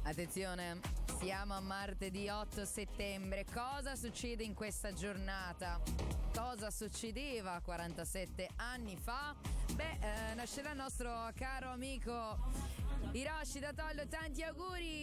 Attenzione, siamo a martedì 8 settembre. Cosa succede in questa giornata? Cosa succedeva 47 anni fa? Nascerà il nostro caro amico Hiroshi da Tollo. Tanti auguri!